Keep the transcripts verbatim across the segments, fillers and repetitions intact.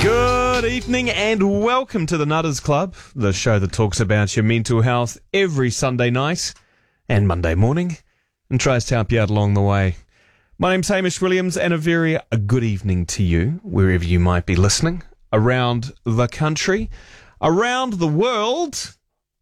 Good evening and welcome to the Nutters Club, the show that talks about your mental health every Sunday night and Monday morning and tries to help you out along the way. My name's Hamish Williams and a very a good evening to you, wherever you might be listening, around the country, around the world.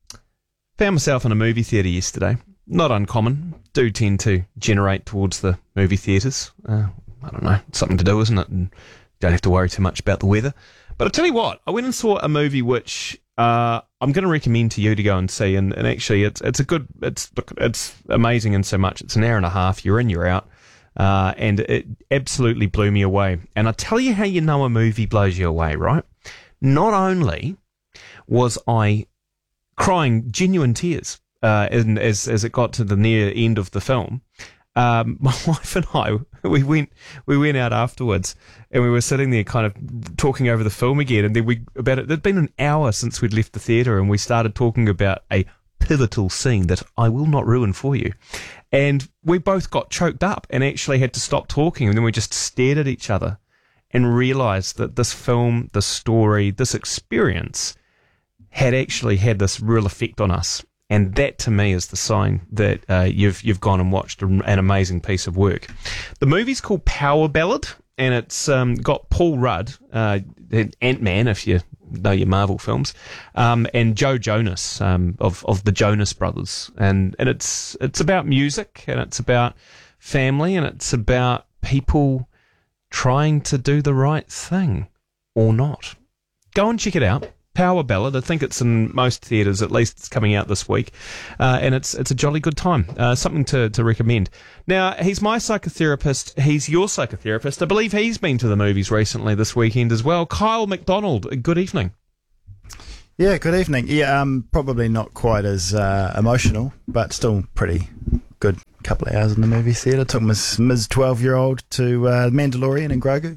Found myself in a movie theatre yesterday. Not uncommon. Do tend to generate towards the movie theatres. Uh, I don't know, something to do, isn't it? And don't have to worry too much about the weather. But I'll tell you what, I went and saw a movie which uh, I'm going to recommend to you to go and see. And, and actually, it's it's a good, it's look, it's amazing in so much. It's an hour and a half. You're in, you're out. Uh, and it absolutely blew me away. And I'll tell you how you know a movie blows you away, right? Not only was I crying genuine tears uh, in, as, as it got to the near end of the film, Um, my wife and I, we went, we went out afterwards and we were sitting there kind of talking over the film again. And then we, about it, it'd been an hour since we'd left the theatre and we started talking about a pivotal scene that I will not ruin for you. And we both got choked up and actually had to stop talking. And then we just stared at each other and realised that this film, this story, this experience had actually had this real effect on us. And that, to me, is the sign that uh, you've you've gone and watched an amazing piece of work. The movie's called Power Ballad, and it's um, got Paul Rudd, uh, Ant-Man, if you know your Marvel films, um, and Joe Jonas um, of of the Jonas Brothers, and and it's it's about music, and it's about family, and it's about people trying to do the right thing or not. Go and check it out. Power Ballad. I think it's in most theatres, at least it's coming out this week. Uh, and it's it's a jolly good time. Uh, something to, to recommend. Now, he's my psychotherapist. He's your psychotherapist. I believe he's been to the movies recently this weekend as well. Kyle McDonald, good evening. Yeah, good evening. Yeah, um, probably not quite as uh, emotional, but still pretty good couple of hours in the movie theatre. Took my Miz twelve-year-old to uh, Mandalorian and Grogu.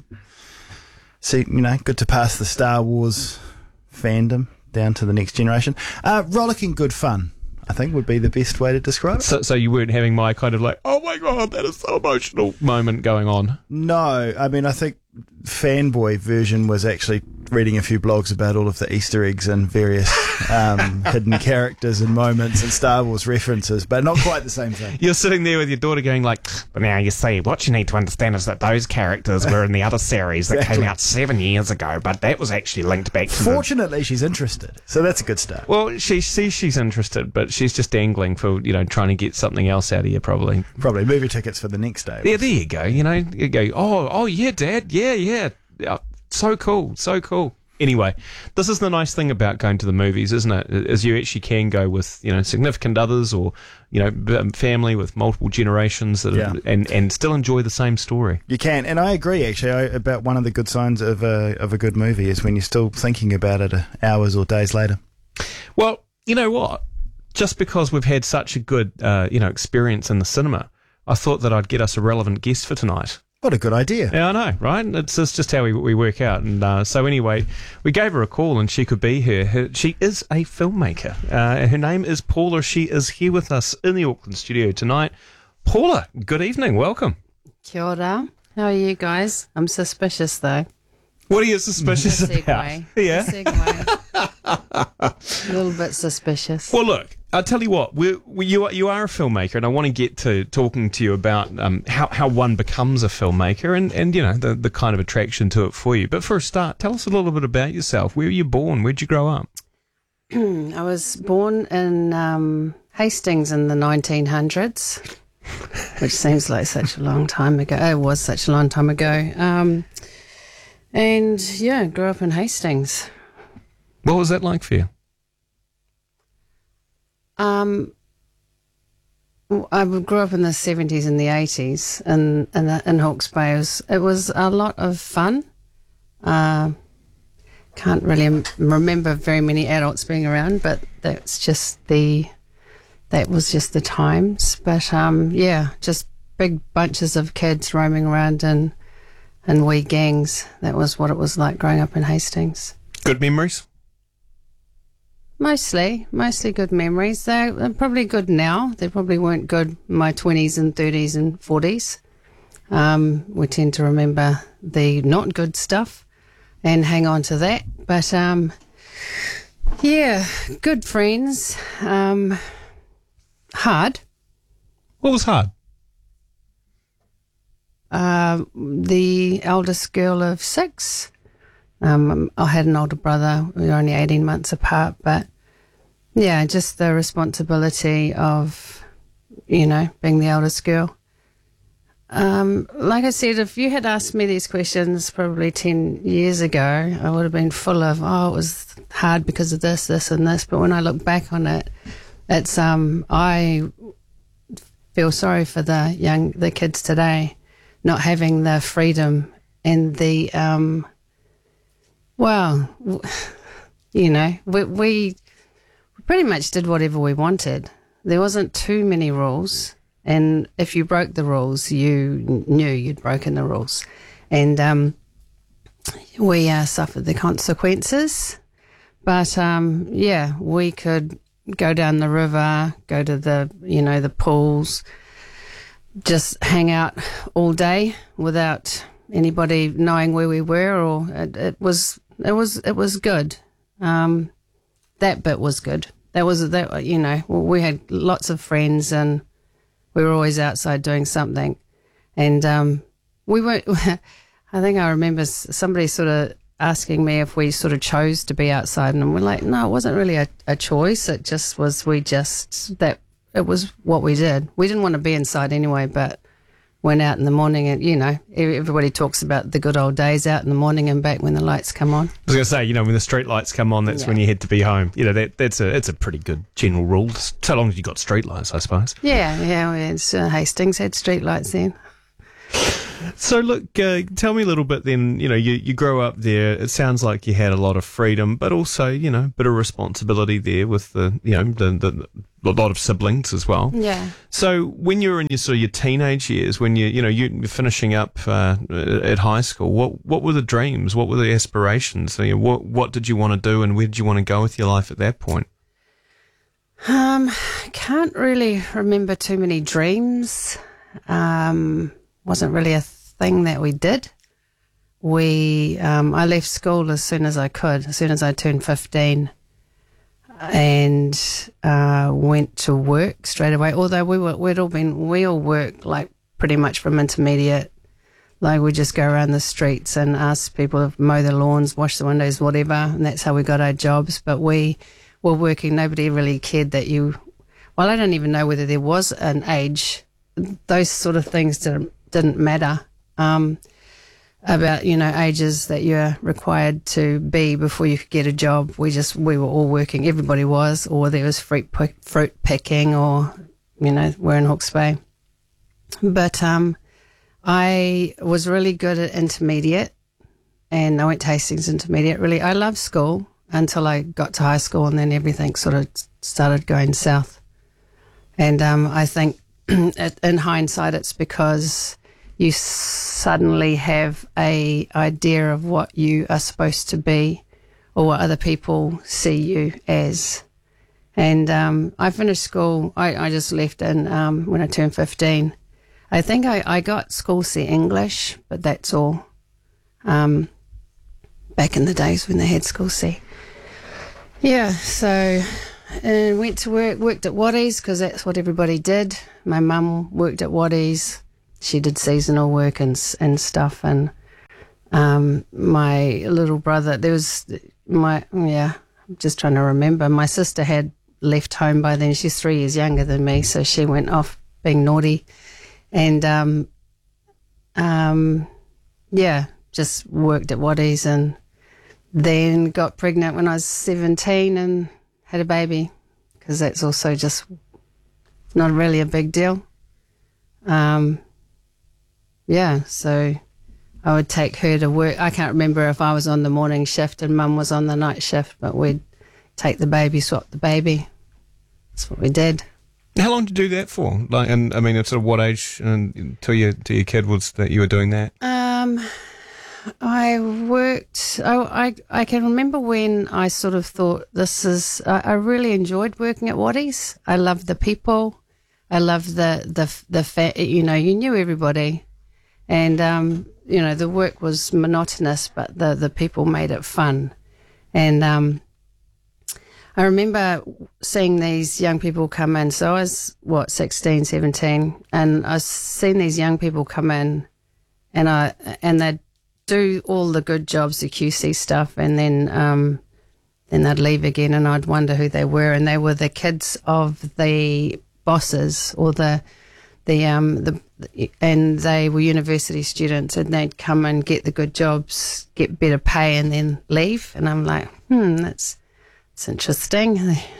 See, you know, good to pass the Star Wars fandom down to the next generation. Uh, rollicking good fun, I think, would be the best way to describe it. So, so you weren't having my kind of like, oh my God, that is so emotional moment going on? No, I mean, I think fanboy version was actually reading a few blogs about all of the Easter eggs and various um, hidden characters and moments and Star Wars references, but not quite the same thing. You're sitting there with your daughter going like, but now you see, what you need to understand is that those characters were in the other series that exactly. came out seven years ago, but that was actually linked back to Fortunately, the... she's interested, so that's a good start. Well, she sees she's interested, but she's just dangling for, you know, trying to get something else out of you, probably. Probably movie tickets for the next day. Yeah, there you go, you know, you go, oh, oh yeah, Dad, yeah, yeah, yeah. So cool, so cool. Anyway, this is the nice thing about going to the movies, isn't it? Is you actually can go with, you know, significant others or, you know, family with multiple generations that yeah. are, and and still enjoy the same story. You can, and I agree actually I, about one of the good signs of a of a good movie is when you're still thinking about it hours or days later. Well, you know what? Just because we've had such a good, uh, you know, experience in the cinema, I thought that I'd get us a relevant guest for tonight. What a good idea. Yeah, I know, right? It's, it's just how we, we work out. And uh, so anyway, we gave her a call and she could be here. Her, she is a filmmaker. Uh, her name is Paula. She is here with us in the Auckland studio tonight. Paula, good evening. Welcome. Kia ora. How are you guys? I'm suspicious, though. What are you suspicious The segue. about? Yeah. The segue. A little bit suspicious. Well, look, I'll tell you what, we, we, you, are, you are a filmmaker, and I want to get to talking to you about um, how, how one becomes a filmmaker and, and you know, the, the kind of attraction to it for you. But for a start, tell us a little bit about yourself. Where were you born? Where'd you grow up? I was born in um, Hastings in the nineteen hundreds, which seems like such a long time ago. It was such a long time ago. Um, and, yeah, grew up in Hastings. What was that like for you? Um, I grew up in the seventies and the eighties in, in, in Hawke's Bay. It was, it was a lot of fun. Uh, can't really m- remember very many adults being around, but that's just the, that was just the times. But, um, yeah, just big bunches of kids roaming around in, in wee gangs. That was what it was like growing up in Hastings. Good memories? Mostly, mostly good memories. They're probably good now. They probably weren't good in my twenties and thirties and forties. Um, we tend to remember the not good stuff and hang on to that. But um, yeah, good friends. Um, hard. What was hard? Uh, the eldest girl of six. Um, I had an older brother. We were only eighteen months apart, but yeah, just the responsibility of, you know, being the eldest girl. Um, like I said, if you had asked me these questions probably ten years ago, I would have been full of, oh, it was hard because of this, this and this. But when I look back on it, it's, um, I feel sorry for the young, the kids today not having the freedom and the, um, well, you know, we, we pretty much did whatever we wanted. There wasn't too many rules. And if you broke the rules, you knew you'd broken the rules. And um, we uh, suffered the consequences. But, um, yeah, we could go down the river, go to the, you know, the pools, just hang out all day without anybody knowing where we were. Or it, it was, it was, it was good. Um, that bit was good. That was, that, you know, we had lots of friends and we were always outside doing something. And um, we weren't, I think I remember somebody sort of asking me if we sort of chose to be outside. And we're like, no, it wasn't really a, a choice. It just was, we just, that, it was what we did. We didn't want to be inside anyway, but went out in the morning and, you know, everybody talks about the good old days out in the morning and back when the lights come on. I was going to say, you know, when the street lights come on, that's Yeah. when you head to be home. You know, that that's a it's a pretty good general rule. So long as you got street lights, I suppose. Yeah, yeah, it's, uh, Hastings had street lights then. So look, uh, tell me a little bit then, you know, you, you grow up there. It sounds like you had a lot of freedom, but also, you know, a bit of responsibility there with the, you know, the, the, a lot of siblings as well. Yeah. So when you were in your sort of your teenage years, when you, you know, you're finishing up uh, at high school, what, what were the dreams? What were the aspirations? So, you know, what, what did you want to do and where did you want to go with your life at that point? Um, can't really remember too many dreams. Um, wasn't really a thing that we did. We, um, I left school as soon as I could, as soon as I turned fifteen, and uh, went to work straight away. Although we were, we'd all been, we all worked like pretty much from intermediate. Like we just go around the streets and ask people to mow the lawns, wash the windows, whatever, and that's how we got our jobs. But we were working. Nobody really cared that you. Well, I don't even know whether there was an age. Those sort of things didn't didn't matter. Um, about, you know, ages that you're required to be before you could get a job. We just, we were all working. Everybody was, or there was fruit, pick, fruit picking, or, you know, we're in Hawke's Bay. But um, I was really good at intermediate, and I went to Hastings Intermediate. Really, I loved school until I got to high school, and then everything sort of started going south. And um, I think in hindsight, it's because you suddenly have a idea of what you are supposed to be or what other people see you as. And um, I finished school. I, I just left in um, when I turned fifteen. I think I, I got school C English, but that's all. Um, back in the days when they had school C. Yeah, so and went to work, worked at Waddies because that's what everybody did. My mum worked at Waddies. She did seasonal work and and stuff. And um, my little brother, there was my, yeah, I'm just trying to remember. My sister had left home by then. She's three years younger than me, so she went off being naughty. And, um, um, yeah, just worked at Waddies and then got pregnant when I was seventeen and had a baby, because that's also just not really a big deal. Um, yeah, so I would take her to work. I can't remember if I was on the morning shift and Mum was on the night shift, but we'd take the baby, swap the baby. That's what we did. How long did you do that for? Like, and I mean, at sort of what age until your till your kid was that you were doing that? Um, I worked. I, I I can remember when I sort of thought this is. I, I really enjoyed working at Waddies. I loved the people. I loved the the the fa- you know, you knew everybody, and um, you know, the work was monotonous, but the, the people made it fun. And um, I remember seeing these young people come in. So I was, what, sixteen, seventeen, and I was seeing these young people come in, and I and they'd do all the good jobs, the Q C stuff, and then um, then they'd leave again, and I'd wonder who they were. And they were the kids of the bosses, or the the um the and they were university students, and they'd come and get the good jobs, get better pay, and then leave. And I'm like, hmm, that's it's interesting.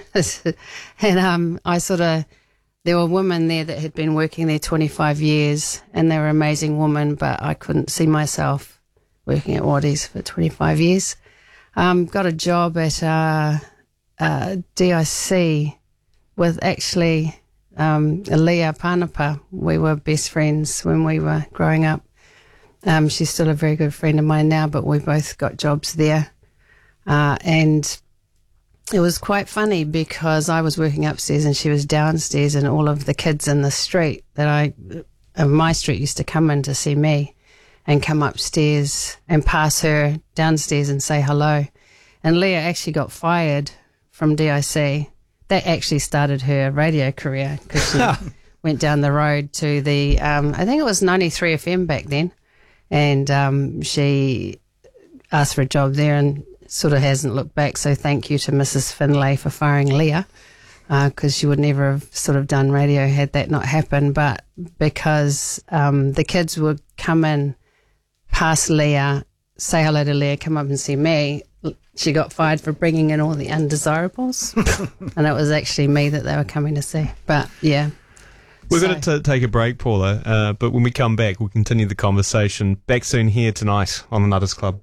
And um, I sort of, there were women there that had been working there twenty-five years, and they were amazing women, but I couldn't see myself working at Waddies for twenty-five years. Um, got a job at uh, uh, D I C with actually um, Leah Panapa. We were best friends when we were growing up. Um, she's still a very good friend of mine now, but we both got jobs there. Uh, and it was quite funny because I was working upstairs and she was downstairs, and all of the kids in the street that I, of my street, used to come in to see me and come upstairs and pass her downstairs and say hello. And Leah actually got fired from D I C. That actually started her radio career because she went down the road to the, um, I think it was ninety-three F M back then, and um, she asked for a job there and sort of hasn't looked back. So thank you to Missus Finlay for firing Leah, because uh, she would never have sort of done radio had that not happened. But because um, the kids would come in, past Leah, say hello to Leah, come up and see me, she got fired for bringing in all the undesirables. And it was actually me that they were coming to see. But yeah. We're so. going to take a break, Paula, uh, but when we come back, we'll continue the conversation. Back soon here tonight on the Nutters Club.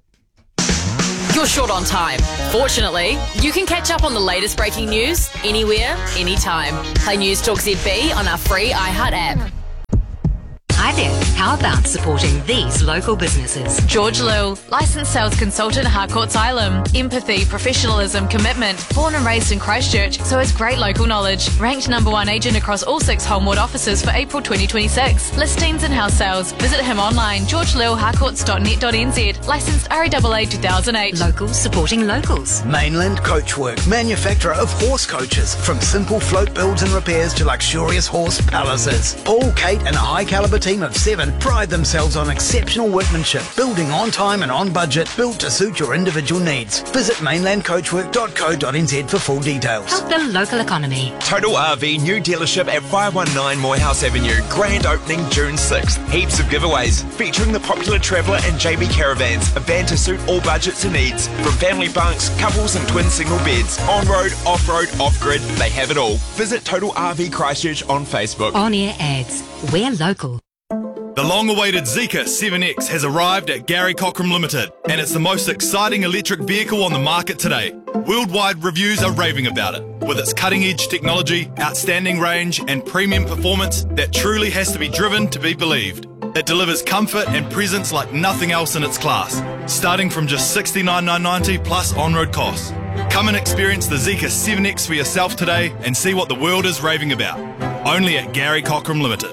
You're short on time. Fortunately, you can catch up on the latest breaking news anywhere, anytime. Play News Talk Z B on our free iHeart app. Hi there. How about supporting these local businesses? George Liu, licensed sales consultant, Harcourt Asylum. Empathy, professionalism, commitment. Born and raised in Christchurch, so has great local knowledge. Ranked number one agent across all six Homewood offices for April twenty twenty-six. Listings and house sales. Visit him online, george liu harcourts dot net dot n z. Licensed R A A A two thousand eight. Locals supporting locals. Mainland Coachwork, manufacturer of horse coaches. From simple float builds and repairs to luxurious horse palaces. Paul, Kate and a high caliber team of seven pride themselves on exceptional workmanship, building on time and on budget, built to suit your individual needs. Visit mainland coachwork dot co dot n z for full details. Help the local economy. Total R V new dealership at five one nine Moyhouse Avenue. Grand opening June sixth. Heaps of giveaways featuring the popular Traveller and J B Caravans, a van to suit all budgets and needs. From family bunks, couples and twin single beds, on-road, off-road, off-grid, they have it all. Visit Total R V Christchurch on Facebook. On-air ads. We're local. The long-awaited Zeekr seven X has arrived at Gary Cockram Limited, and it's the most exciting electric vehicle on the market today. Worldwide reviews are raving about it, with its cutting-edge technology, outstanding range, and premium performance that truly has to be driven to be believed. It delivers comfort and presence like nothing else in its class, starting from just sixty-nine thousand nine hundred ninety dollars plus on-road costs. Come and experience the Zeekr seven X for yourself today and see what the world is raving about. Only at Gary Cockram Limited.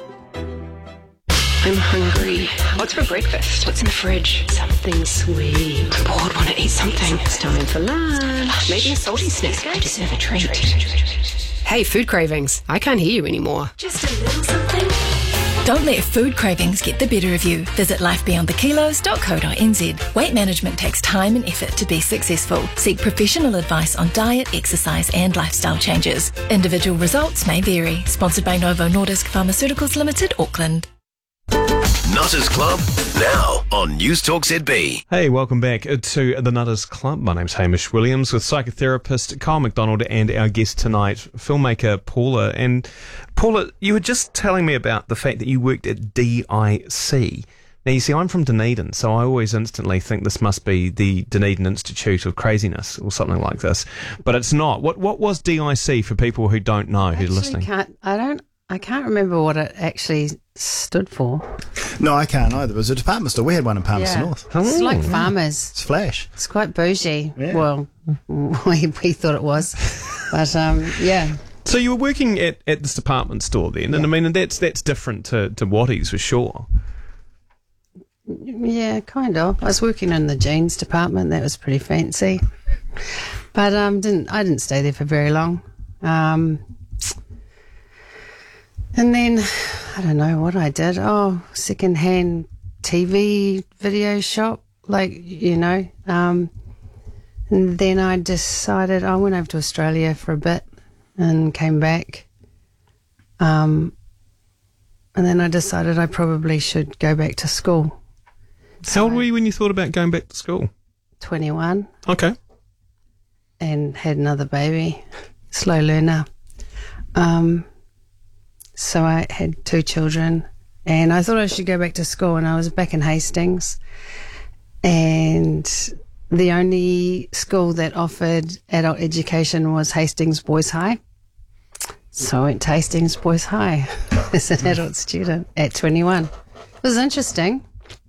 I'm hungry. What's for breakfast? What's in the fridge? Something sweet. I'm bored, want to eat something. It's time for lunch. Maybe a salty snack. I deserve a treat. Hey, food cravings. I can't hear you anymore. Just a little something. Don't let food cravings get the better of you. Visit life beyond the kilos dot co dot n z. Weight management takes time and effort to be successful. Seek professional advice on diet, exercise and lifestyle changes. Individual results may vary. Sponsored by Novo Nordisk Pharmaceuticals Limited, Auckland. Nutters Club, now on News Talk Z B. Hey, welcome back to the Nutters Club. My name's Hamish Williams with psychotherapist Kyle McDonald and our guest tonight, filmmaker Paula. And Paula, you were just telling me about the fact that you worked at D I C. Now, you see, I'm from Dunedin, so I always instantly think this must be the Dunedin Institute of Craziness or something like this. But it's not. What What was D I C for people who don't know, who are listening? Can't, I don't. I can't remember what it actually stood for. No, I can't either. It was a department store. We had one in Palmerston Yeah. North. It's like yeah. farmers. It's Flash. It's quite bougie. Yeah. Well, we, we thought it was. But, um, yeah. So you were working at, at this department store then, and Yeah. I mean, and that's that's different to, to Waddies for sure. Yeah, kind of. I was working in the jeans department. That was pretty fancy, but um, didn't I didn't stay there for very long. Um, and then I don't know what I did. Oh, second-hand T V video shop, like you know. Um, and then I decided I went over to Australia for a bit and came back. Um, and then I decided I probably should go back to school. How old were you when you thought about going back to school? twenty-one. Okay. And had another baby, slow learner. Um, so I had two children, and I thought I should go back to school, and I was back in Hastings, and the only school that offered adult education was Hastings Boys High. So I went to Hastings Boys High as an adult student at twenty-one. It was interesting.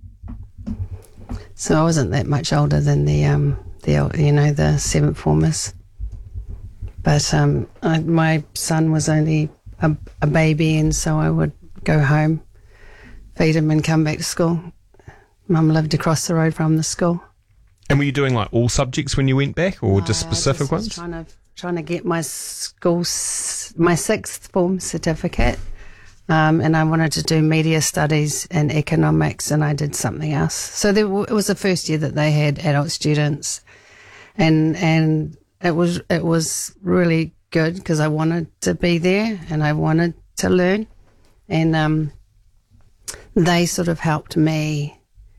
So I wasn't that much older than the, um, the you know, the seventh formers. But um, I, my son was only a, a baby, and so I would go home, feed him, and come back to school. Mum lived across the road from the school. And were you doing like all subjects when you went back, or No, just specific I just was ones? Trying to trying to get my school, s- my sixth form certificate, um, and I wanted to do media studies and economics, and I did something else. So there, w- it was the first year that they had adult students, and and it was it was really good because I wanted to be there and I wanted to learn, and um, they sort of helped me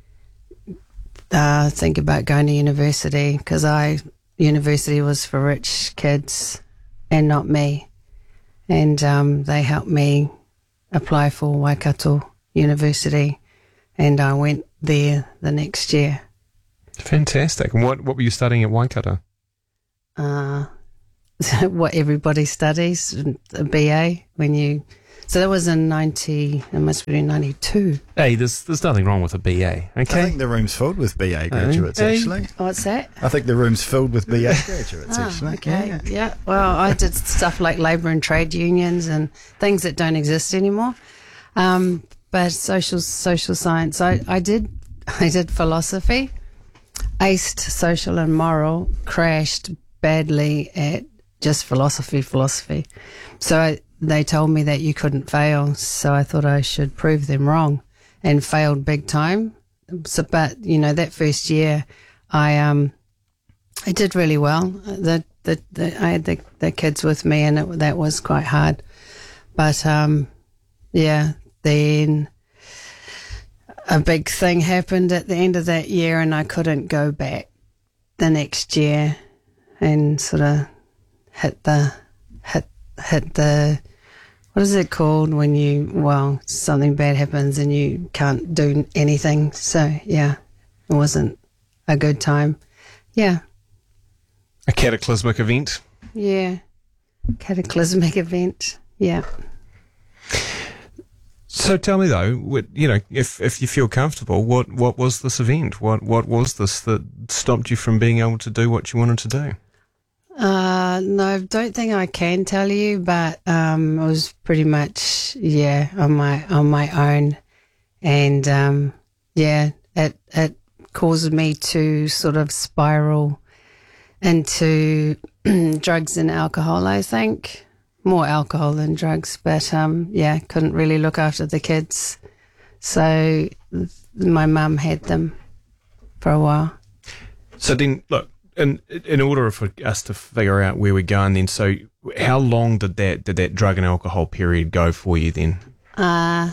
uh, think about going to university, because I university was for rich kids and not me, and um, they helped me apply for Waikato University, and I went there the next year. Fantastic. And what, what were you studying at Waikato? Uh, what everybody studies, a B A, when you... So that was in ninety, it must be in ninety-two. Hey, there's there's nothing wrong with a B A, okay? I think the room's filled with B A graduates, Hey. actually. What's that? I think the room's filled with B A graduates, Ah, actually. okay. Yeah. Yeah. Well, I did stuff like labour and trade unions and things that don't exist anymore. Um, but social social science, I, I did I did philosophy, aced social and moral, crashed badly at just philosophy, philosophy. So I, they told me that you couldn't fail, so I thought I should prove them wrong, and failed big time. So, but you know, that first year, I um, I did really well. The the, the I had the, the kids with me, and it, that was quite hard. But um, yeah, then a big thing happened at the end of that year, and I couldn't go back the next year, and sort of hit the hit hit the. What is it called when you, well, something bad happens and you can't do anything? So, yeah, it wasn't a good time. Yeah, A cataclysmic event. yeah. Cataclysmic event. Yeah. So tell me though, what, you know, if if you feel comfortable, what what was this event? What what was this that stopped you from being able to do what you wanted to do? Uh, no, I don't think I can tell you, but um, it was pretty much, yeah, on my on my own. And, um, yeah, it, it caused me to sort of spiral into drugs and alcohol, I think. More alcohol than drugs, but um, yeah, couldn't really look after the kids. So my mum had them for a while. So then, look, in in order for us to figure out where we're going, then, so how long did that did that drug and alcohol period go for you then? Uh,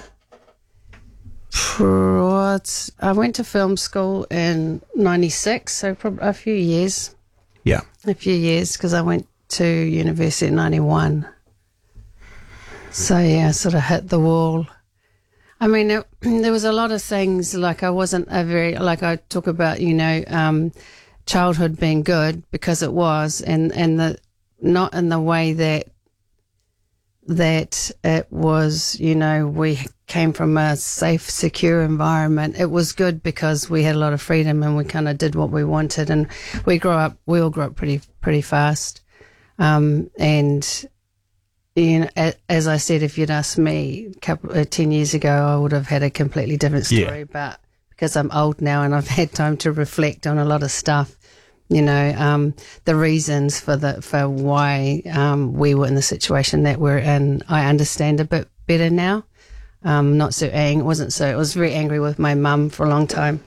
what? I went to film school in ninety-six, so probably a few years. Yeah. A few years, because I went to university in ninety-one. So, yeah, I sort of hit the wall. I mean, it, there was a lot of things, like I wasn't a very, like I talk about, you know, um, childhood being good, because it was, and, and the, not in the way that, that it was, you know, we came from a safe, secure environment. It was good because we had a lot of freedom and we kind of did what we wanted, and we grew up, we all grew up pretty, pretty fast. Um, and, you know, a- as I said, if you'd asked me a couple, uh, ten years ago, I would have had a completely different story, Yeah. but because I'm old now and I've had time to reflect on a lot of stuff. You know, um, the reasons for the for why um, we were in the situation that we're in, I understand a bit better now. Um, not so angry, wasn't so. I was very angry with my mum for a long time.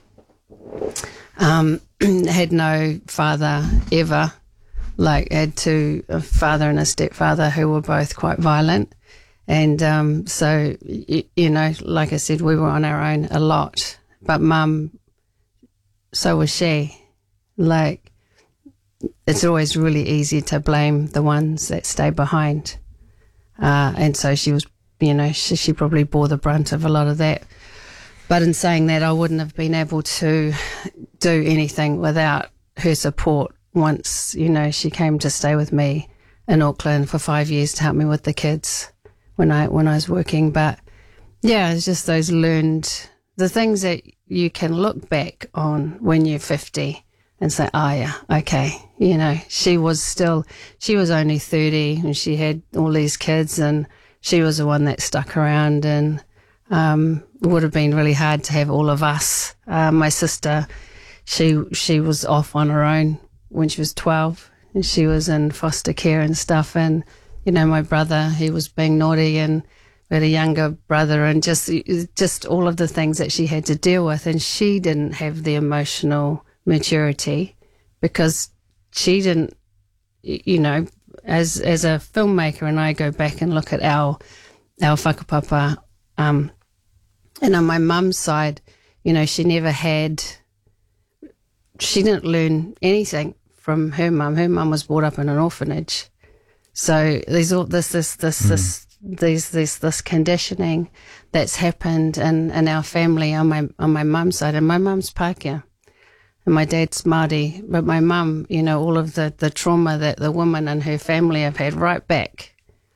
Um, had no father ever. Like, had two, a father and a stepfather who were both quite violent. And um, so, y- you know, like I said, we were on our own a lot. But mum, so was she. Like, it's always really easy to blame the ones that stay behind. Uh, and so she was, you know, she, she probably bore the brunt of a lot of that. But in saying that, I wouldn't have been able to do anything without her support. Once, you know, she came to stay with me in Auckland for five years to help me with the kids when I when I was working. But yeah, it's just those learned, the things that you can look back on when you're fifty and say, oh yeah, okay, you know, she was still, she was only thirty and she had all these kids and she was the one that stuck around, and um, it would have been really hard to have all of us. Uh, my sister, she she was off on her own when she was twelve, and she was in foster care and stuff. And, you know, my brother, he was being naughty, and we had a younger brother, and just, just all of the things that she had to deal with. And she didn't have the emotional maturity because she didn't, you know, as, as a filmmaker, and I go back and look at our, our whakapapa, um, and on my mum's side, you know, she never had, she didn't learn anything from her mum. Her mum was brought up in an orphanage. So there's all this, this, this, mm. this, these, this, this conditioning that's happened in, in our family on my, on my mum's side. And my mum's Pākehā and my dad's Māori. But my mum, you know, all of the, the trauma that the woman and her family have had right back.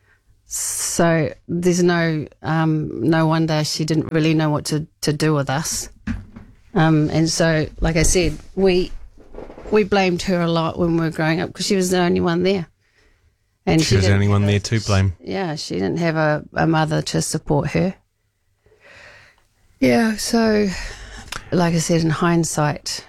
So there's no, um, no wonder she didn't really know what to, to do with us. Um, and so, like I said, we, we blamed her a lot when we were growing up because she was the only one there. And she, she was the only one there to blame. Yeah, she didn't have a, a mother to support her. Yeah, so, like I said, in hindsight.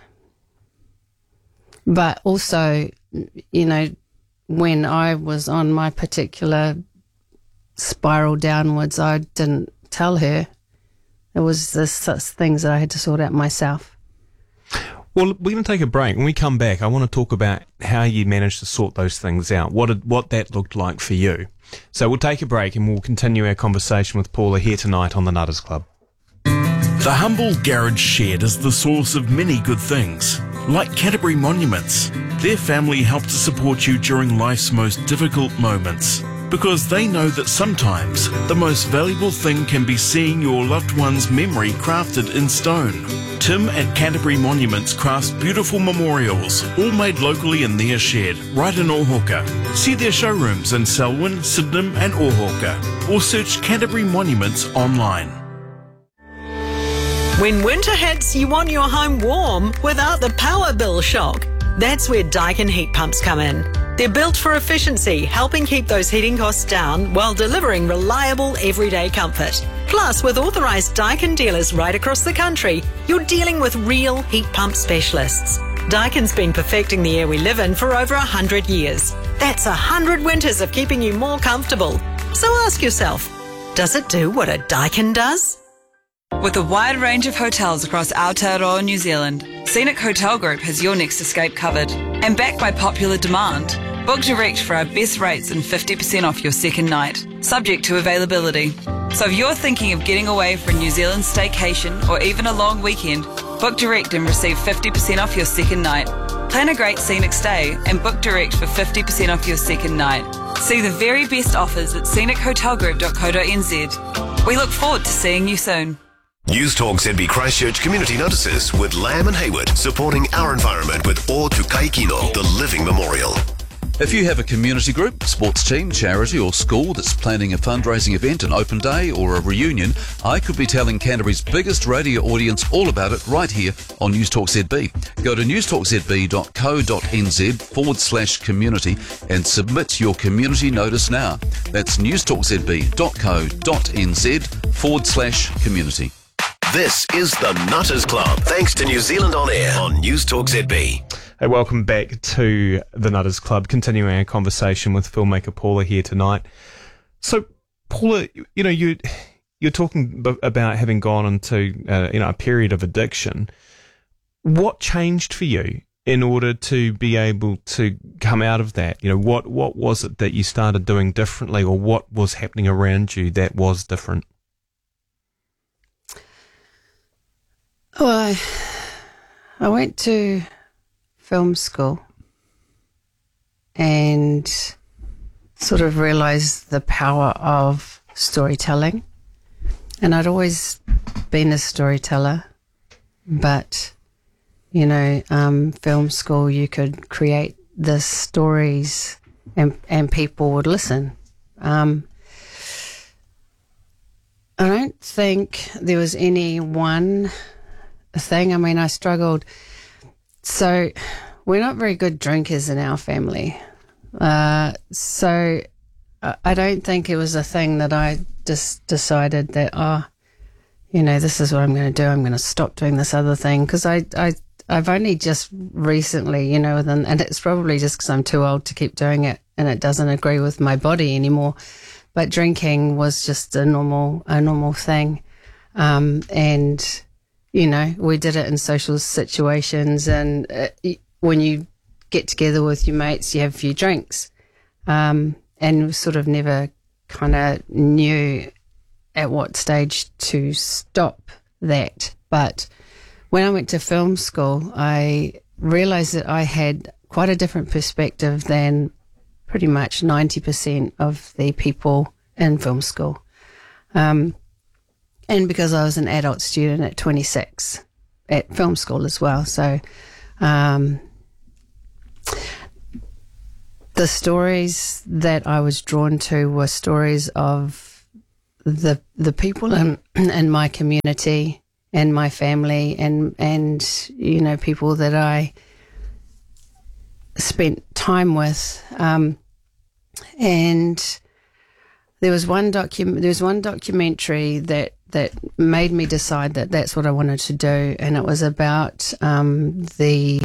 But also, you know, when I was on my particular spiral downwards, I didn't tell her. It was this such things that I had to sort out myself. Well, we're going to take a break. When we come back, I want to talk about how you managed to sort those things out, what it, what that looked like for you. So we'll take a break and we'll continue our conversation with Paula here tonight on the Nutters Club. The humble garage shed is the source of many good things, like Canterbury Monuments. Their family help to support you during life's most difficult moments, because they know that sometimes the most valuable thing can be seeing your loved one's memory crafted in stone. Tim at Canterbury Monuments crafts beautiful memorials, all made locally in their shed, right in Ōhoka. See their showrooms in Selwyn, Sydenham and Ōhoka, or search Canterbury Monuments online. When winter hits, you want your home warm without the power bill shock. That's where Daikin heat pumps come in. They're built for efficiency, helping keep those heating costs down while delivering reliable everyday comfort. Plus, with authorised Daikin dealers right across the country, you're dealing with real heat pump specialists. Daikin's been perfecting the air we live in for over one hundred years. That's one hundred winters of keeping you more comfortable. So ask yourself, does it do what a Daikin does? With a wide range of hotels across Aotearoa, New Zealand, Scenic Hotel Group has your next escape covered. And backed by popular demand, book direct for our best rates and fifty percent off your second night, subject to availability. So if you're thinking of getting away for a New Zealand staycation or even a long weekend, book direct and receive fifty percent off your second night. Plan a great scenic stay and book direct for fifty percent off your second night. See the very best offers at scenic hotel group dot co dot n z. We look forward to seeing you soon. News Talk Z B Christchurch Community Notices with Lamb and Hayward, supporting our environment with O Tukai Kino, the Living Memorial. If you have a community group, sports team, charity or school that's planning a fundraising event, an open day or a reunion, I could be telling Canterbury's biggest radio audience all about it right here on News Talk Z B. Go to news talk z b dot co dot n z forward slash community and submit your community notice now. That's news talk z b dot co dot n z forward slash community. This is the Nutters Club, thanks to New Zealand On Air on News Talk Z B. Hey, welcome back to the Nutters Club, continuing our conversation with filmmaker Paula here tonight. So, Paula, you know, you, you're talking b- about having gone into uh, you know, a period of addiction. What changed for you in order to be able to come out of that? You know, what, what was it that you started doing differently, or what was happening around you that was different? Well, I, I went to film school and sort of realised the power of storytelling. And I'd always been a storyteller, but, you know, um, film school, you could create the stories and, and people would listen. Um, I don't think there was any one thing. I mean, I struggled. So we're not very good drinkers in our family. Uh, so I don't think it was a thing that I just decided that, oh, you know, this is what I'm going to do. I'm going to stop doing this other thing. Because I, I, I've only just recently, you know, and, and it's probably just because I'm too old to keep doing it and it doesn't agree with my body anymore. But drinking was just a normal, a normal thing. Um, and, you know, we did it in social situations, and uh, when you get together with your mates, you have a few drinks, um, and we sort of never kind of knew at what stage to stop that. But when I went to film school, I realised that I had quite a different perspective than pretty much ninety percent of the people in film school. Um, And because I was an adult student at twenty-six at film school as well. So um, the stories that I was drawn to were stories of the the people in, in my community and my family, and, and, you know, people that I spent time with. Um, and there was one docu- there was one documentary that that made me decide that that's what I wanted to do, and it was about um, the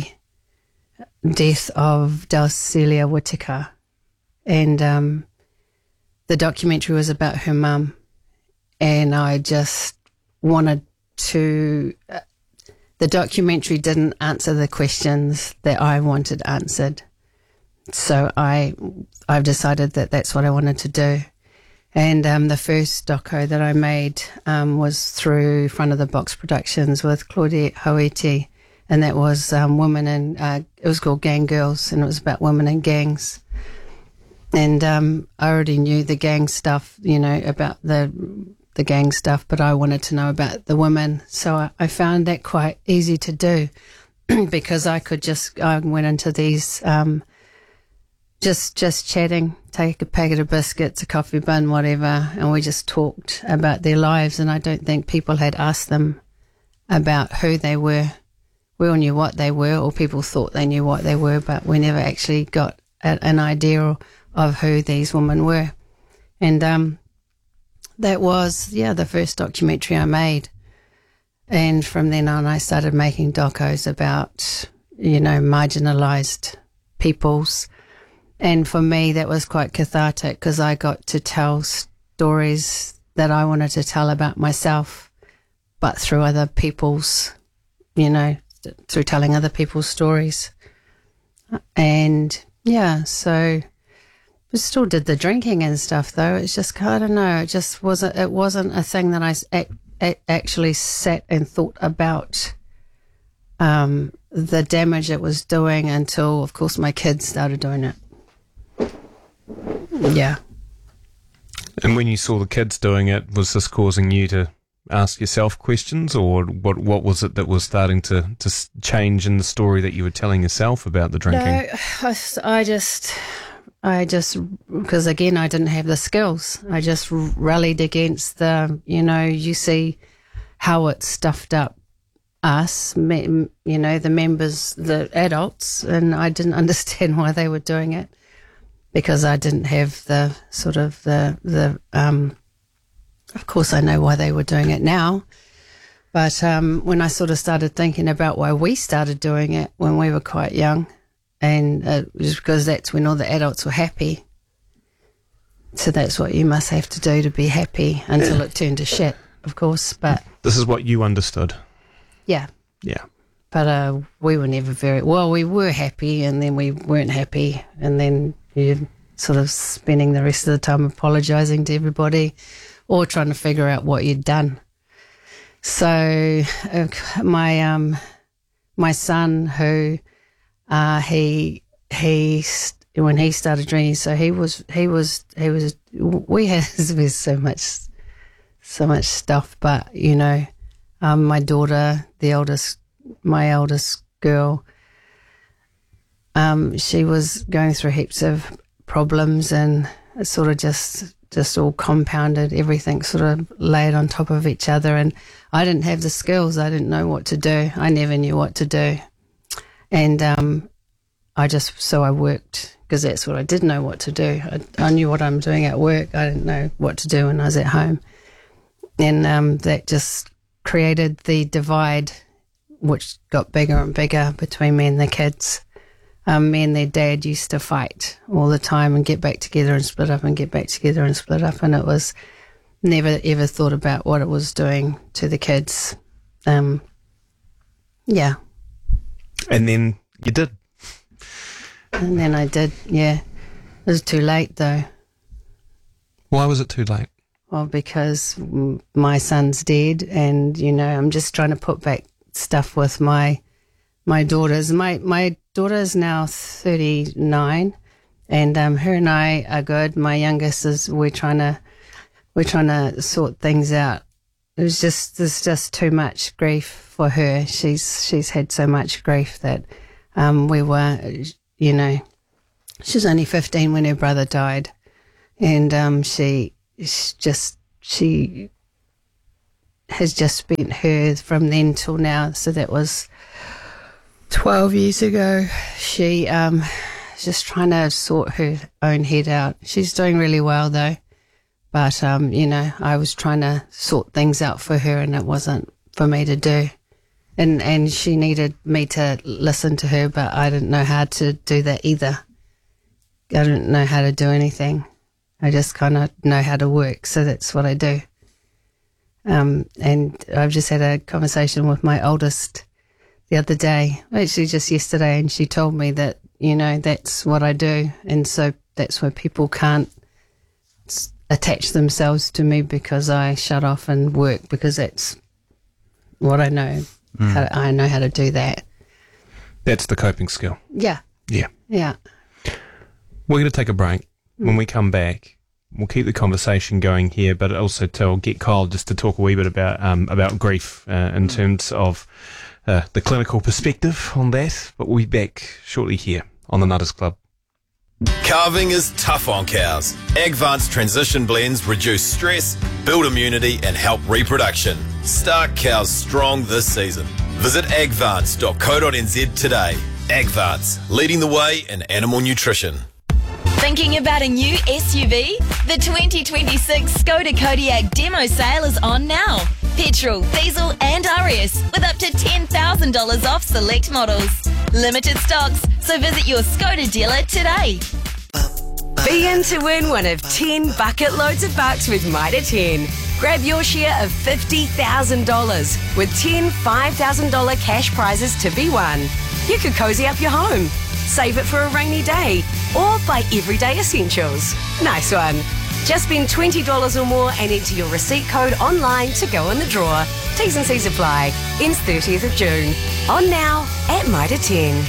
death of Dalcelia Whittaker, and um, the documentary was about her mum, and I just wanted to. Uh, the documentary didn't answer the questions that I wanted answered, so I I've decided that that's what I wanted to do. And um, the first doco that I made um, was through Front of the Box Productions with Claudette Hoeti, and that was um, women in, uh, it was called Gang Girls, and it was about women in gangs. And um, I already knew the gang stuff, you know, about the the gang stuff, but I wanted to know about the women. So I, I found that quite easy to do because I could just, I went into these um Just just chatting, take a packet of biscuits, a coffee bun, whatever, and we just talked about their lives. And I don't think people had asked them about who they were. We all knew what they were, or people thought they knew what they were, but we never actually got a, an idea of who these women were. And um, that was, yeah, the first documentary I made. And from then on, I started making docos about, you know, marginalised peoples. And for me, that was quite cathartic because I got to tell stories that I wanted to tell about myself, but through other people's, you know, through telling other people's stories. And yeah, so we still did the drinking and stuff though. It's just, I don't know, it just wasn't, it wasn't a thing that I ac- ac- actually sat and thought about um, the damage it was doing until, of course, my kids started doing it. Yeah. And when you saw the kids doing it, was this causing you to ask yourself questions, or what what was it that was starting to, to change in the story that you were telling yourself about the drinking? No, I, I just, I just, because again, I didn't have the skills. I just rallied against the, you know, you see how it stuffed up us, you know, the members, the adults, and I didn't understand why they were doing it. Because I didn't have the sort of the, the um, of course I know why they were doing it now, But um, when I sort of started thinking about why we started doing it when we were quite young, and it was because that's when all the adults were happy. So that's what you must have to do to be happy until Yeah. it turned to shit, of course. But This is what you understood. yeah. Yeah. But uh, we were never very, well, we were happy and then we weren't happy. And then you're sort of spending the rest of the time apologising to everybody or trying to figure out what you'd done. So uh, my um, my son, who uh, he he when he started drinking, so he was he was he was we had there's so much so much stuff, but you know, um, my daughter, the eldest, my eldest girl, um, she was going through heaps of problems, and it sort of just. just all compounded, everything sort of laid on top of each other, and I didn't have the skills. I didn't know what to do. I never knew what to do. And um, I just, so I worked, because that's what I did know what to do. I, I knew what I'm doing at work. I didn't know what to do when I was at home. And um, that just created the divide, which got bigger and bigger between me and the kids. Um, me and their dad used to fight all the time and get back together and split up and get back together and split up, and it was never ever thought about what it was doing to the kids. Um, yeah. And then you did. And then I did, yeah. It was too late though. Why was it too late? Well, because mm, my son's dead, and you know, I'm just trying to put back stuff with my my daughters. My my daughter is now thirty-nine, and um, her and I are good. My youngest is we're trying to we're trying to sort things out. It was just there's just too much grief for her. She's she's had so much grief that um, we were, you know, she was only fifteen when her brother died, and um, she, she just she has just spent her from then till now. So that was twelve years ago. She um just trying to sort her own head out. She's doing really well though, but um you know, I was trying to sort things out for her, and it wasn't for me to do, and and she needed me to listen to her, but I didn't know how to do that either. I didn't know how to do anything. I just kind of know how to work, so that's what I do. Um and I've just had a conversation with my oldest the other day, actually just yesterday, and she told me that, you know, that's what I do, and so that's why people can't s- attach themselves to me, because I shut off and work, because that's what I know. Mm. How to, I know how to do that. That's the coping skill. Yeah. Yeah. Yeah. We're going to take a break. When we come back, we'll keep the conversation going here, but also to get Kyle just to talk a wee bit about um, about grief uh, in terms of uh, the clinical perspective on that. But we'll be back shortly here on the Nutters Club. Calving is tough on cows. Agvance transition blends reduce stress, build immunity and help reproduction. Start cows strong this season. Visit agvance dot co dot n z today. Agvance, leading the way in animal nutrition. Thinking about a new S U V? The twenty twenty-six Skoda Kodiaq demo sale is on now. Petrol, diesel and R S with up to ten thousand dollars off select models. Limited stocks, so visit your Skoda dealer today. Be in to win one of ten bucket loads of bucks with Mitre ten. Grab your share of fifty thousand dollars with ten five thousand dollars cash prizes to be won. You could cozy up your home, save it for a rainy day, or buy everyday essentials. Nice one. Just spend twenty dollars or more and enter your receipt code online to go in the draw. T's and C's apply. Ends thirtieth of June. On now at Mitre ten.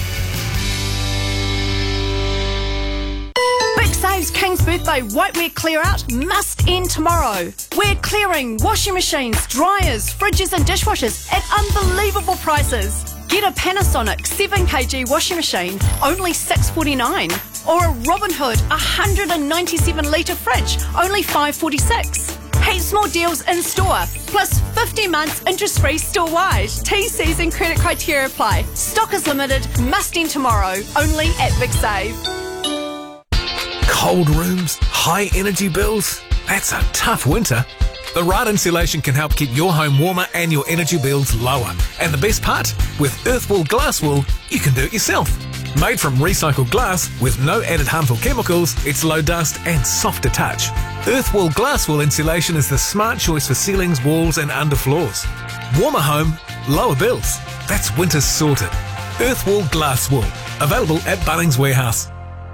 Big Saves King's Birthday Whiteware Clear Out must end tomorrow. We're clearing washing machines, dryers, fridges and dishwashers at unbelievable prices. Get a Panasonic seven kilogram washing machine, only six forty-nine, or a Robin Hood one hundred ninety-seven litre fridge, only five forty-six. Heaps more deals in store, plus fifty months interest-free store-wide. T Cs and credit criteria apply. Stock is limited, must end tomorrow, only at Big Save. Cold rooms, high energy bills. That's a tough winter. The right insulation can help keep your home warmer and your energy bills lower. And the best part? With Earthwall Glass Wool, you can do it yourself. Made from recycled glass with no added harmful chemicals, it's low dust and soft to touch. Earthwall Glass Wool insulation is the smart choice for ceilings, walls and underfloors. Warmer home, lower bills. That's winter sorted. Earthwall Glass Wool. Available at Bunnings Warehouse.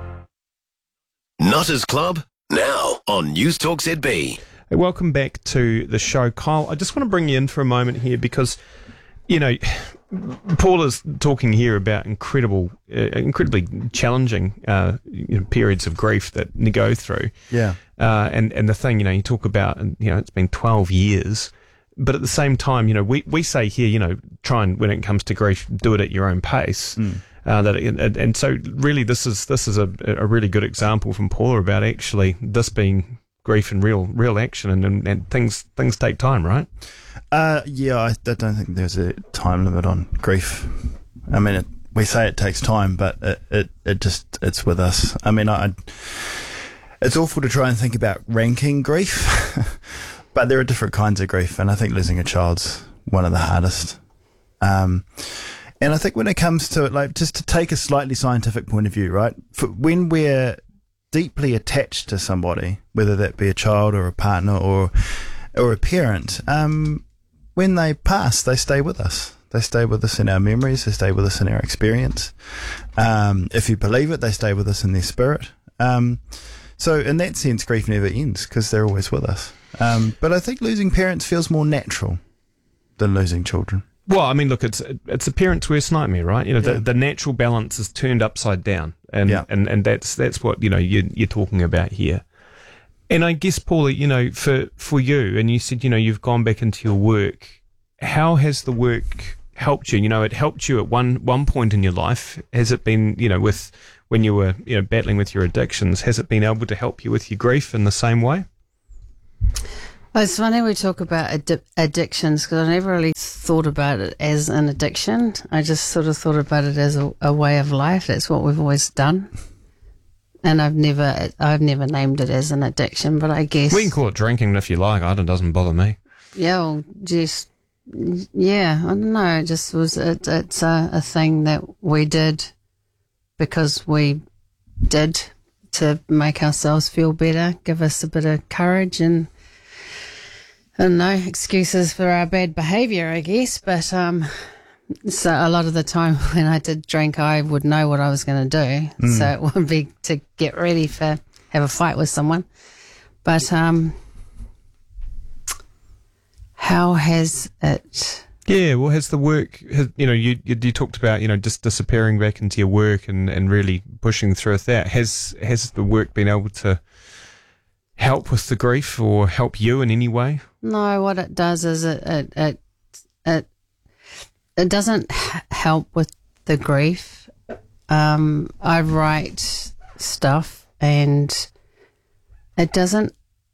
Nutters Club, now on News Talk Z B. Hey, welcome back to the show, Kyle. I just want to bring you in for a moment here because, you know, Paul is talking here about incredible, uh, incredibly challenging uh, you know, periods of grief that you go through. Yeah. Uh, and, and the thing, you know, you talk about, and you know, it's been twelve years, but at the same time, you know, we, we say here, you know, try and, when it comes to grief, do it at your own pace. Mm. Uh, that it, and, and so really this is, this is a, a really good example from Paula about actually this being grief in real, real action, and, and, and things, things take time, right? Uh, yeah, I, I don't think there's a time limit on grief. I mean, it, we say it takes time, but it, it, it just, it's with us. I mean, I, it's awful to try and think about ranking grief, but there are different kinds of grief, and I think losing a child's one of the hardest. Um, and I think when it comes to it, like, just to take a slightly scientific point of view, right? For when we're deeply attached to somebody, whether that be a child or a partner or or a parent, um, when they pass, they stay with us. They stay with us in our memories. They stay with us in our experience. Um, if you believe it, they stay with us in their spirit. Um, so in that sense, grief never ends because they're always with us. Um, but I think losing parents feels more natural than losing children. Well, I mean, look, it's it's a parent's worst nightmare, right? You know, Yeah. the, the natural balance is turned upside down, and Yeah. and, and that's that's what you know you, you're talking about here. And I guess, Paula, you know, for for you, and you said, you know, you've gone back into your work. How has the work helped you? You know, it helped you at one one point in your life. Has it been, you know, with when you were you know battling with your addictions? Has it been able to help you with your grief in the same way? Well, it's funny we talk about addi- addictions because I never really thought about it as an addiction. I just sort of thought about it as a, a way of life. That's what we've always done, and I've never, I've never named it as an addiction. But I guess We can call it drinking if you like. I don't, it doesn't bother me. yeah, well, just yeah, I don't know. It just was. It, it's a, a thing that we did because we did to make ourselves feel better, give us a bit of courage and. And no excuses for our bad behaviour, I guess. But um, so a lot of the time when I did drink, I would know what I was going to do. Mm. So it would be to get ready for have a fight with someone. But um, how has it? Yeah, well, has the work, has, you know, you, you you talked about, you know, just disappearing back into your work and, and really pushing through with that. Has has the work been able to help with the grief or help you in any way? No, what it does is it it it it, it doesn't h- help with the grief. Um, I write stuff and it doesn't.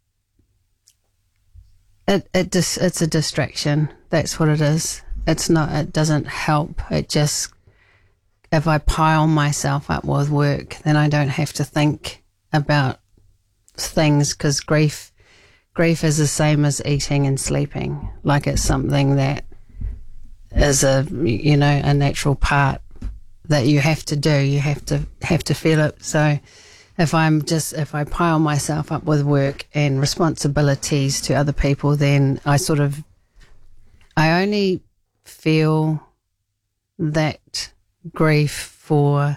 It it dis, it's a distraction. That's what it is. It's not. It doesn't help. It just, if I pile myself up with work, then I don't have to think about things because grief grief is the same as eating and sleeping. Like it's something that is a you know a natural part that you have to do. You have to have to feel it. So if I'm just if I pile myself up with work and responsibilities to other people, then I sort of I only feel that grief for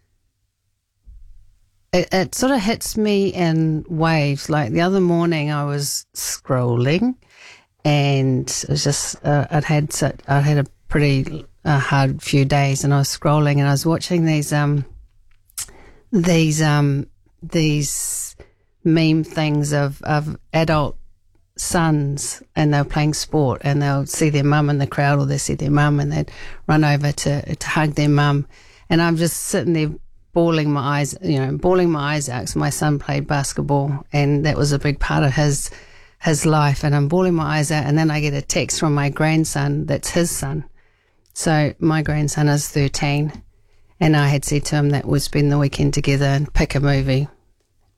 It, it sort of hits me in waves. Like the other morning, I was scrolling, and it was just uh, I'd had such, I had a pretty uh, hard few days, and I was scrolling, and I was watching these um these um these meme things of of adult sons, and they were playing sport, and they'll see their mum in the crowd, or they see their mum, and they'd run over to to hug their mum, and I'm just sitting there bawling my eyes, you know, bawling my eyes out because my son played basketball and that was a big part of his his life, and I'm bawling my eyes out, and then I get a text from my grandson that's his son. So my grandson is thirteen, and I had said to him that we'd spend the weekend together and pick a movie.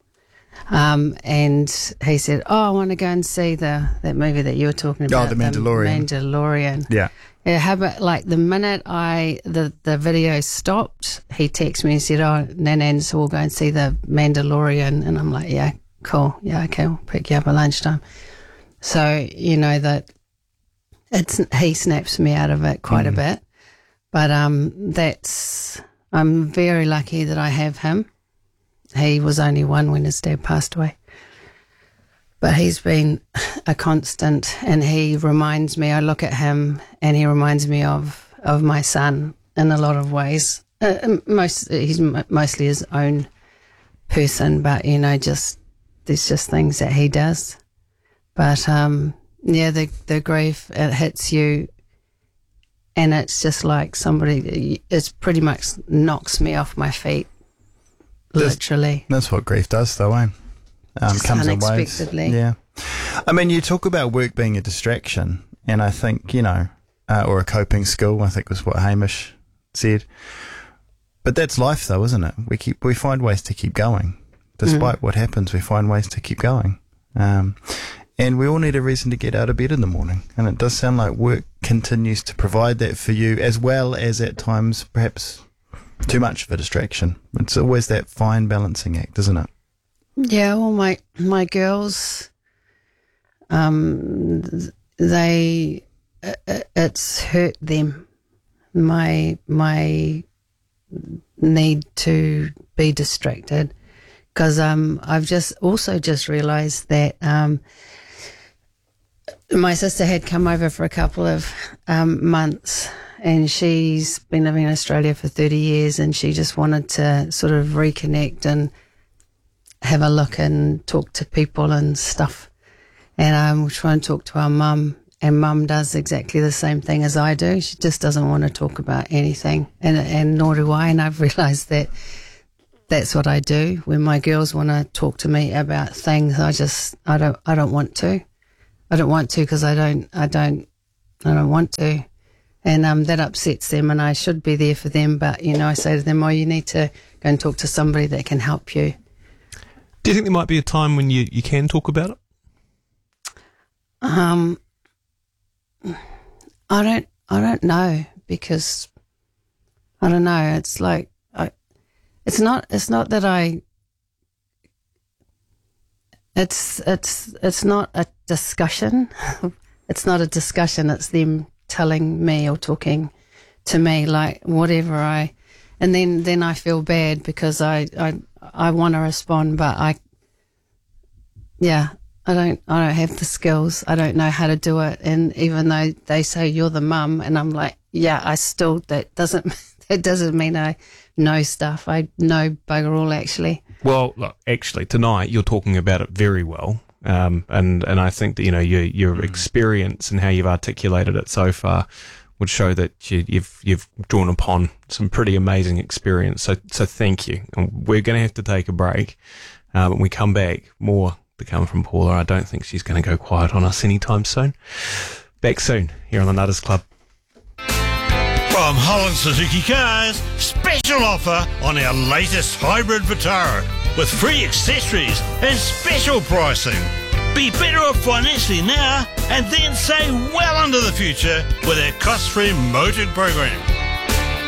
Um, and he said, oh, I want to go and see the that movie that you were talking about. Oh, The Mandalorian. The Mandalorian. Yeah. Yeah, how about, like, the minute I the, the video stopped, he texted me and said, oh, Nan, Nan, so we'll go and see the Mandalorian. And I'm like, yeah, cool. Yeah, okay, we'll pick you up at lunchtime. So, you know, that it's he snaps me out of it quite mm. a bit. But um, that's, I'm very lucky that I have him. He was only one when his dad passed away. But he's been a constant, and he reminds me, I look at him and he reminds me of, of my son in a lot of ways. Uh, most He's mostly his own person, but, you know, just there's just things that he does. But, um, yeah, the, the grief, it hits you, and it's just like somebody, it's pretty much knocks me off my feet, literally. That's, that's what grief does, though, eh? Um, Just comes in waves. unexpectedly. Yeah. I mean, you talk about work being a distraction, and I think, you know, uh, or a coping skill, I think was what Hamish said. But that's life, though, isn't it? We keep we find ways to keep going. Despite mm. what happens, we find ways to keep going. Um, and we all need a reason to get out of bed in the morning. And it does sound like work continues to provide that for you, as well as at times perhaps too much of a distraction. It's always that fine balancing act, isn't it? Yeah, well, my my girls, um, they it, it's hurt them. My my need to be distracted, because um, I've just also just realised that um, my sister had come over for a couple of um, months, and she's been living in Australia for thirty years, and she just wanted to sort of reconnect and have a look and talk to people and stuff. And um, we'll try and talk to our mum, and mum does exactly the same thing as I do. She just doesn't want to talk about anything, and and nor do I. And I've realised that that's what I do. When my girls want to talk to me about things, I just I don't I don't want to. I don't want to because I don't I don't I don't want to, and um that upsets them. And I should be there for them, but you know I say to them, oh, you need to go and talk to somebody that can help you. Do you think there might be a time when you, you can talk about it? Um, I don't, I don't know, because I don't know. It's like, I, it's not, it's not that I, it's, it's, it's not a discussion. It's not a discussion. It's them telling me or talking to me, like whatever I, and then, then I feel bad because I, I, I want to respond, but I, yeah, I don't, I don't have the skills. I don't know how to do it. And even though they say you're the mum, and I'm like, yeah, I still, that doesn't, that doesn't mean I know stuff. I know bugger all, actually. Well, look, actually, tonight you're talking about it very well. Um, and, and I think that, you know, your, your experience and how you've articulated it so far would show that you, you've you've drawn upon some pretty amazing experience. So so thank you. And we're going to have to take a break. Uh, when we come back, more to come from Paula. I don't think she's going to go quiet on us anytime soon. Back soon here on the Nutters Club. From Holland Suzuki Cars, special offer on our latest hybrid Vitara with free accessories and special pricing. Be better off financially now and then save well into the future with our cost-free motored program.